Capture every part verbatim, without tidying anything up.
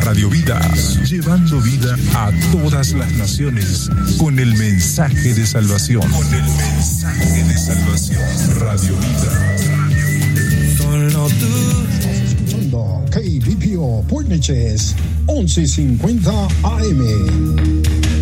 Radio Vida, llevando vida a todas las naciones con el mensaje de salvación. Con el mensaje de salvación. Radio Vida. Solo tú. K B P O Port Neches, once cincuenta A M.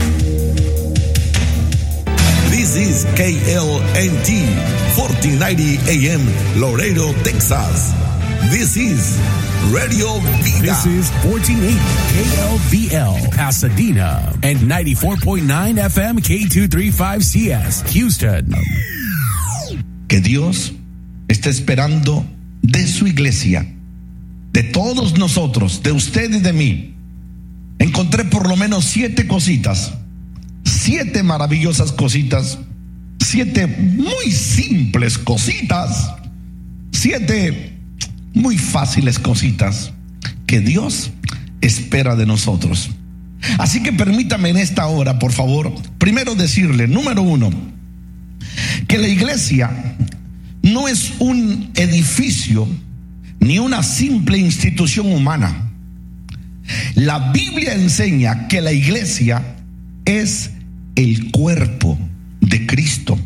This is K L N T, fourteen ninety A M, Laredo, Texas. This is Radio Vida. This is fourteen eighty K L V L, Pasadena, and ninety-four point nine F M K two thirty-five C S, Houston. Que Dios está esperando de su iglesia, de todos nosotros, de usted y de mí. Encontré por lo menos siete cositas, siete maravillosas cositas, siete muy simples cositas, siete muy fáciles cositas que Dios espera de nosotros. Así que permítame en esta hora, por favor, primero decirle, número uno, que la iglesia no es un edificio ni una simple institución humana. La Biblia enseña que la iglesia es el cuerpo de Cristo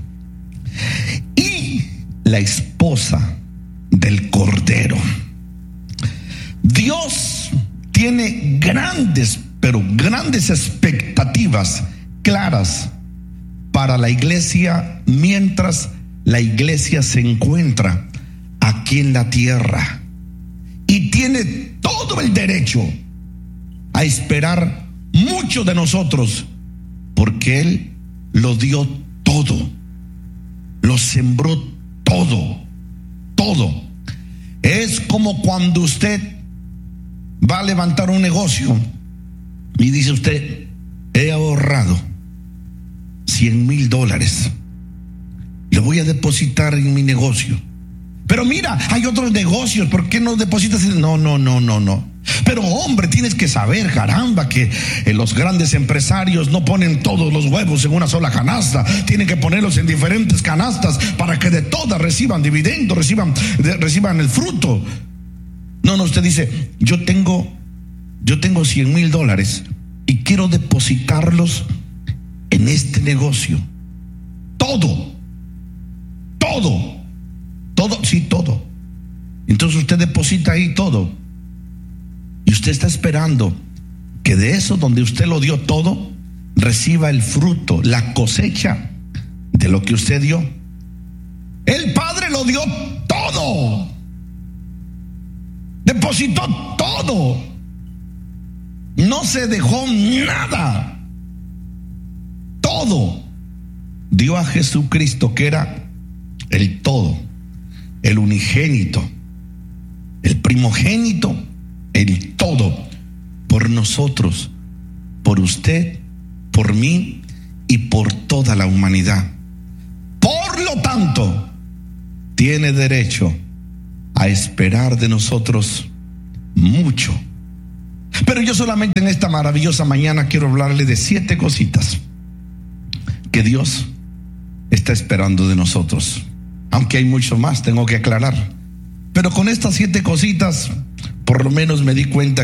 y la esposa del Cordero. Dios tiene grandes, pero grandes expectativas claras para la iglesia mientras la iglesia se encuentra aquí en la tierra, y tiene todo el derecho a esperar mucho de nosotros, porque Él lo dio todo, lo sembró todo, todo. Es como cuando usted va a levantar un negocio y dice usted: he ahorrado cien mil dólares, lo voy a depositar en mi negocio. Pero mira, hay otros negocios, ¿por qué no depositas? No, no, no, no, no. Pero hombre, tienes que saber, caramba, que eh, los grandes empresarios no ponen todos los huevos en una sola canasta. Tienen que ponerlos en diferentes canastas para que de todas reciban dividendos, reciban, de, reciban el fruto. No, no, usted dice: yo tengo, yo tengo cien mil dólares y quiero depositarlos en este negocio. Todo, todo. Todo, sí, todo. Entonces usted deposita ahí todo. Y usted está esperando que de eso, donde usted lo dio todo, reciba el fruto, la cosecha de lo que usted dio. El Padre lo dio todo. Depositó todo. No se dejó nada. Todo. Dio a Jesucristo, que era el todo. El unigénito, el primogénito, el todo, por nosotros, por usted, por mí y por toda la humanidad. Por lo tanto, tiene derecho a esperar de nosotros mucho. Pero yo solamente en esta maravillosa mañana quiero hablarle de siete cositas que Dios está esperando de nosotros. Aunque hay mucho más, tengo que aclarar. Pero con estas siete cositas, por lo menos me di cuenta